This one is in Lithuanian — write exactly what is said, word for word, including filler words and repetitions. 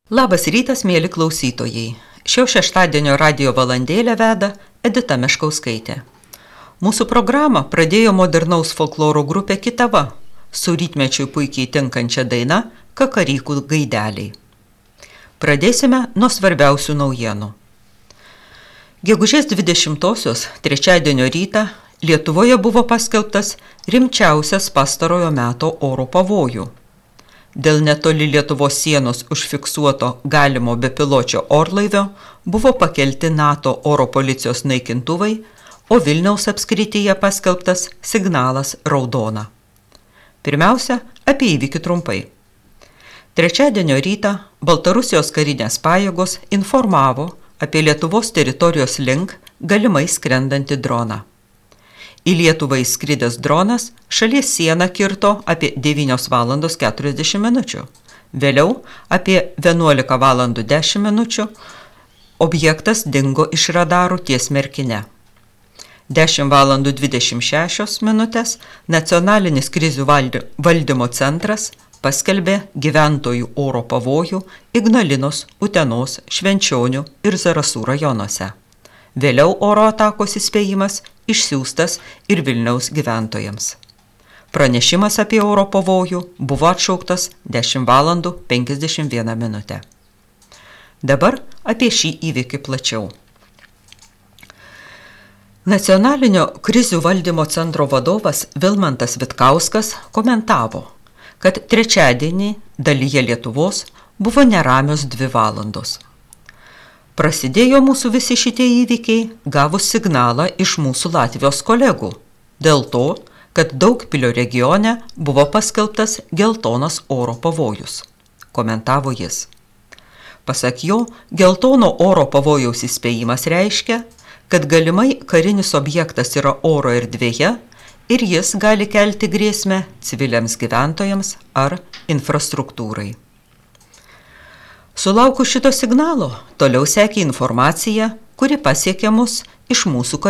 Labas rytas, mėly klausytojai. Šio šeštadienio radijo valandėlę veda Edita Meškauskaitė. Mūsų programą pradėjo modernaus folkloro grupė Kitava su rytmečiui puikiai tinkančia daina Kakarykų gaideliai. Pradėsime nuo svarbiausių naujienų. Gegužės dvidešimtosios trečiadienio rytą Lietuvoje buvo paskelbtas rimčiausias pastarojo meto oro pavojų. Dėl netoli Lietuvos sienos užfiksuoto galimo bepiločio orlaivio buvo pakelti NATO oro policijos naikintuvai, o Vilniaus apskrityje paskelbtas signalas raudona. Pirmiausia, apie įvykį trumpai. Trečiadienio rytą Baltarusijos karinės pajėgos informavo apie Lietuvos teritorijos link galimai skrendantį droną. Į Lietuvą įskridęs dronas šalies sieną kirto apie devynios valandos keturiasdešimt minučių. Vėliau apie vienuolika valandų dešimt minučių objektas dingo iš radarų ties Merkine. dešimt valandų dvidešimt šešios minutės Nacionalinis krizių valdymo centras paskelbė gyventojų oro pavojų Ignalinos, Utenos, Švenčionių ir Zarasų rajonuose. Vėliau oro atakos įspėjimas išsiųstas ir Vilniaus gyventojams. Pranešimas apie oro pavojų buvo atšauktas dešimt valandų penkiasdešimt vieną minutę. Dabar apie šį įvykį plačiau. Nacionalinio krizių valdymo centro vadovas Vilmantas Vitkauskas komentavo, kad trečiadienį dalyje Lietuvos buvo neramios dvi valandos. Prasidėjo mūsų visi šitie įvykiai gavus signalą iš mūsų Latvijos kolegų, dėl to, kad Daugpilio regione buvo paskelbtas geltonas oro pavojus, komentavo jis. Pasak jo, geltono oro pavojaus įspėjimas reiškia, kad galimai karinis objektas yra oro erdvėje ir jis gali kelti grėsmę civiliams gyventojams ar infrastruktūrai. Sulaukus šito signalo, toliau sekė informacija, kuri pasiekė mus iš mūsų